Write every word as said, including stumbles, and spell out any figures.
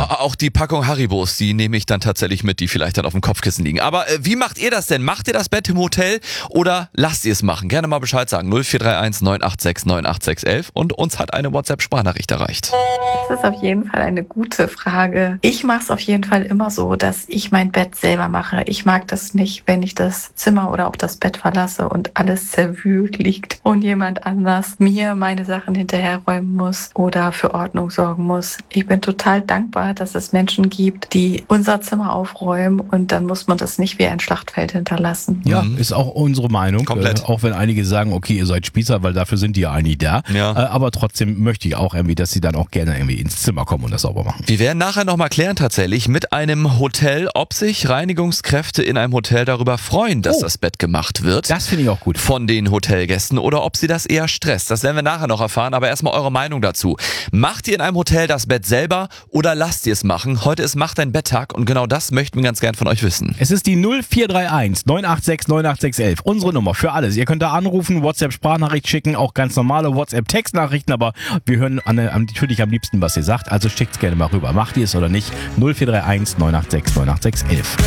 Auch die Packung Haribos, die nehme ich dann tatsächlich mit, die vielleicht dann auf dem Kopfkissen liegen. Aber äh, wie macht ihr das denn? Macht ihr das Bett im Hotel oder lasst ihr es machen? Gerne mal Bescheid sagen. null vier drei eins neun acht sechs neun acht sechs eins eins. Und uns hat eine WhatsApp-Sprachnachricht erreicht. Das ist auf jeden Fall eine gute Frage. Ich mache es auf jeden Fall immer so, dass ich mein Bett selber mache. Ich mag das nicht, wenn ich das Zimmer oder auch das Bett verlasse und alles zerwühlt liegt und jemand anders mir meine Sachen hinterherräumen muss oder für Ordnung sorgen muss. Ich bin total dankbar, dass es Menschen gibt, die unser Zimmer aufräumen und dann muss man das nicht wie ein Schlachtfeld hinterlassen. Ja, mhm. ist auch unsere Meinung. Komplett. Äh, auch wenn einige sagen, okay, ihr seid Spießer, weil dafür sind die ja eigentlich da. Ja. Äh, aber trotzdem möchte ich auch irgendwie, dass sie dann auch gerne irgendwie ins Zimmer kommen und das sauber machen. Wir werden nachher nochmal klären tatsächlich mit einem Hotel, ob sich Reinigungskräfte in einem Hotel darüber freuen, dass Oh. das Bett gemacht wird. Das finde ich auch gut. Von den Hotelgästen oder ob sie das eher stresst. Das werden wir nachher noch erfahren, aber erstmal eure Meinung dazu. Macht ihr in einem Hotel das Bett selber oder lasst ihr es machen? Heute ist Macht dein Betttag und genau das möchten wir ganz gern von euch wissen. Es ist die null vier drei eins neun acht sechs neun acht sechs eins eins. Unsere Nummer für alles. Ihr könnt da anrufen, WhatsApp-Sprachnachricht schicken, auch ganz normale WhatsApp-Textnachrichten, aber wir hören an, an, natürlich am liebsten, was ihr sagt. Also schickt's gerne mal rüber. Macht ihr es oder nicht? null vier drei eins neun acht sechs neun acht sechs eins eins.